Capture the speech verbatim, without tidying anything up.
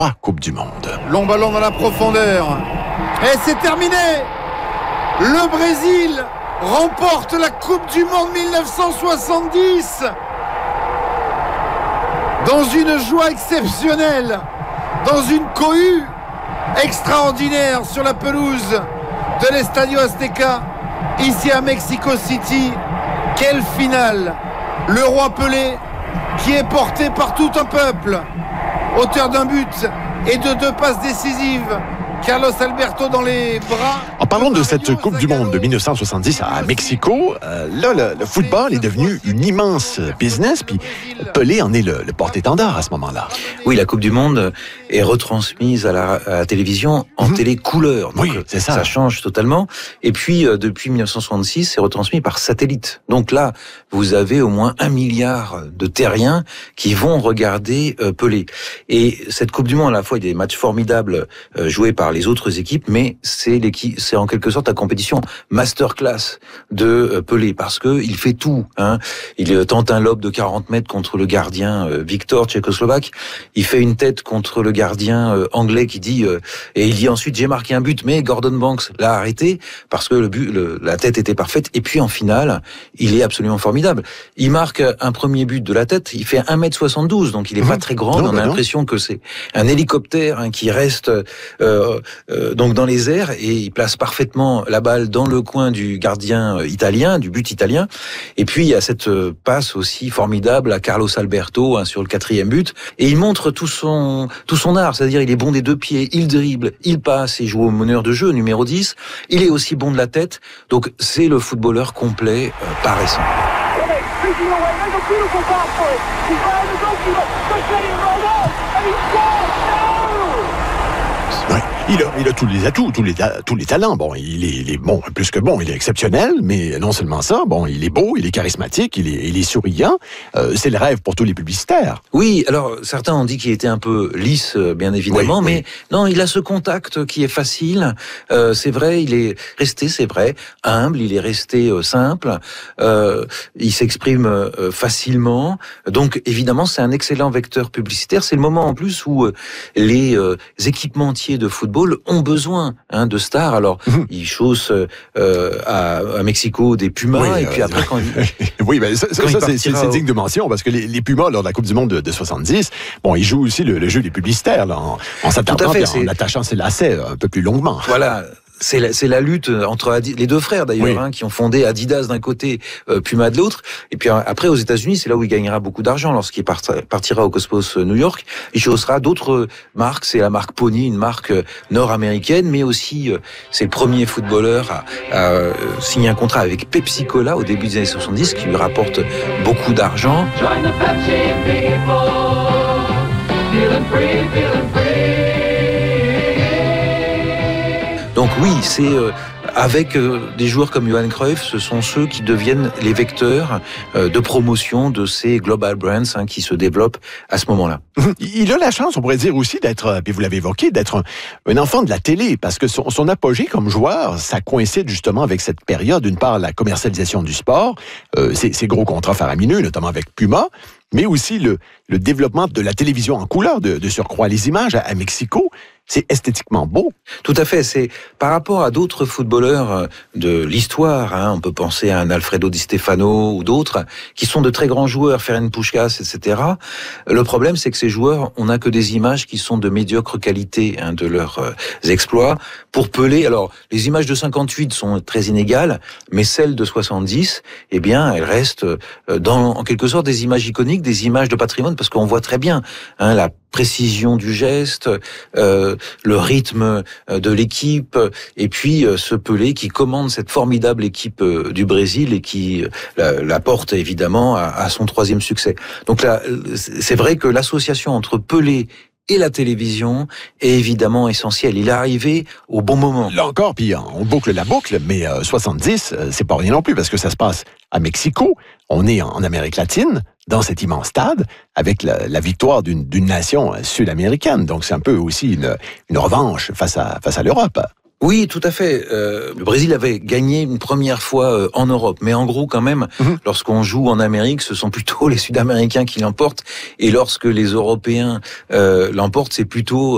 Coupe du Monde. Long ballon dans la profondeur. Et c'est terminé. Le Brésil remporte la Coupe du Monde mille neuf cent soixante-dix dans une joie exceptionnelle, dans une cohue extraordinaire sur la pelouse de l'Estadio Azteca, ici à Mexico City. Quelle finale! Le roi Pelé qui est porté par tout un peuple, auteur d'un but et de deux passes décisives. Carlos Alberto dans les bras. En parlant de cette Coupe du Monde de mille neuf cent soixante-dix à Mexico, euh, là, le, le football est devenu une immense business, puis Pelé en est le, le porte-étendard à ce moment-là. Oui, la Coupe du Monde est retransmise à la, à la télévision en mmh. télé couleur. Donc, oui, c'est ça. Ça change totalement. Et puis, euh, depuis mille neuf cent soixante-six, c'est retransmis par satellite. Donc là, vous avez au moins un milliard de terriens qui vont regarder euh, Pelé. Et cette Coupe du Monde, à la fois, il y a des matchs formidables euh, joués par les autres équipes, mais c'est l'équipe, c'est en quelque sorte la compétition masterclass de Pelé, parce que il fait tout. Hein. Il tente un lob de quarante mètres contre le gardien euh, Victor, tchécoslovaque. Il fait une tête contre le gardien euh, anglais qui dit euh, et il dit ensuite j'ai marqué un but, mais Gordon Banks l'a arrêté parce que le but, le, la tête était parfaite. Et puis en finale, il est absolument formidable. Il marque un premier but de la tête. Il fait un mètre soixante-douze, donc il est mmh. pas très grand. Non, on a l'impression que c'est un hélicoptère hein, qui reste euh, Euh, donc dans les airs, et il place parfaitement la balle dans le coin du gardien euh, italien, du but italien. Et puis il y a cette euh, passe aussi formidable à Carlos Alberto hein, sur le quatrième but, et il montre tout son tout son art, c'est-à-dire il est bon des deux pieds, il dribble, il passe, il joue au meneur de jeu numéro dix, il est aussi bon de la tête. Donc c'est le footballeur complet euh, par essence. Ouais. Il a, il a tous les atouts, tous les, tous les talents. Bon, il est, il est bon, plus que bon, il est exceptionnel, mais non seulement ça, bon, il est beau, il est charismatique, il est, il est souriant. Euh, c'est le rêve pour tous les publicitaires. Oui, alors certains ont dit qu'il était un peu lisse, bien évidemment, oui, mais oui. non, il a ce contact qui est facile. Euh, c'est vrai, il est resté, c'est vrai, humble, il est resté euh, simple. Euh, il s'exprime euh, facilement. Donc, évidemment, c'est un excellent vecteur publicitaire. C'est le moment en plus où euh, les euh, équipementiers de football ont besoin hein, de stars. Alors, mmh. ils chaussent euh, à, à Mexico des Pumas, oui, et puis euh, après, quand ils... oui, ben ça, ça, ça c'est, c'est, c'est digne de mention, parce que les, les Pumas, lors de la Coupe du Monde de, de soixante-dix, bon, ils jouent aussi le, le jeu des publicitaires, là, en, en s'attardant et en attachant ses lacets un peu plus longuement. Voilà. C'est la, c'est la lutte entre Adi- les deux frères d'ailleurs, oui. hein, qui ont fondé Adidas d'un côté, euh, Puma de l'autre. Et puis après aux États-Unis, c'est là où il gagnera beaucoup d'argent lorsqu'il part, partira au Cosmos New York. Il chaussera d'autres marques. C'est la marque Pony, une marque nord-américaine, mais aussi euh, c'est le premier footballeur à, à euh, signer un contrat avec Pepsi Cola au début des années soixante-dix, qui lui rapporte beaucoup d'argent. Join the Pepsi people, feeling free, feeling free. Donc oui, c'est euh, avec euh, des joueurs comme Johan Cruyff, ce sont ceux qui deviennent les vecteurs euh, de promotion de ces global brands hein, qui se développent à ce moment-là. Il a la chance, on pourrait dire aussi, d'être, puis vous l'avez évoqué, d'être un, un enfant de la télé, parce que son, son apogée comme joueur, ça coïncide justement avec cette période, d'une part la commercialisation du sport, euh, ces, ces gros contrats faramineux, notamment avec Puma, mais aussi le, le développement de la télévision en couleur, de, de surcroît les images à, à Mexico. C'est esthétiquement beau. Tout à fait. C'est par rapport à d'autres footballeurs de l'histoire. Hein, on peut penser à un Alfredo Di Stefano ou d'autres qui sont de très grands joueurs, Ferenc Puskás, et cetera. Le problème, c'est que ces joueurs, on n'a que des images qui sont de médiocre qualité hein, de leurs euh, exploits. Pour Pelé, alors les images de cinquante-huit sont très inégales, mais celles de soixante-dix, eh bien, elles restent euh, dans en quelque sorte des images iconiques, des images de patrimoine, parce qu'on voit très bien hein, la précision du geste, euh, le rythme de l'équipe, et puis euh, ce Pelé qui commande cette formidable équipe euh, du Brésil et qui euh, la, la porte évidemment à, à son troisième succès. Donc là, c'est vrai que l'association entre Pelé et la télévision est évidemment essentielle. Il est arrivé au bon moment. Là encore, puis on boucle la boucle, mais euh, soixante-dix, euh, c'est pas rien non plus, parce que ça se passe à Mexico. On est en Amérique latine, dans cet immense stade, avec la, la victoire d'une, d'une nation sud-américaine. Donc c'est un peu aussi une, une revanche face à, face à l'Europe. Oui, tout à fait. Euh, le Brésil avait gagné une première fois euh, en Europe, mais en gros, quand même, mmh. lorsqu'on joue en Amérique, ce sont plutôt les Sud-Américains qui l'emportent, et lorsque les Européens euh, l'emportent, c'est plutôt